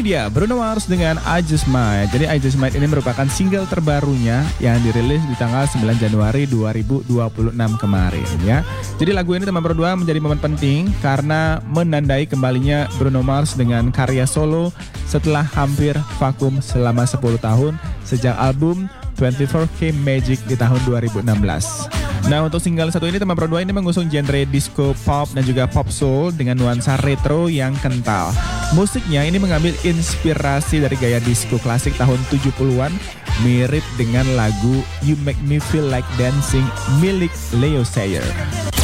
dia Bruno Mars dengan I Just Might. Jadi I Just Might ini merupakan single terbarunya yang dirilis di tanggal 9 Januari 2026 kemarin ya. Jadi lagu ini teman berdua menjadi momen penting karena menandai kembalinya Bruno Mars dengan karya solo setelah hampir vakum selama 10 tahun sejak album 24K Magic di tahun 2016. Nah, untuk single satu ini teman berdua ini mengusung genre disco pop dan juga pop soul dengan nuansa retro yang kental. Musiknya ini mengambil inspirasi dari gaya disco klasik tahun 70-an, mirip dengan lagu You Make Me Feel Like Dancing milik Leo Sayer.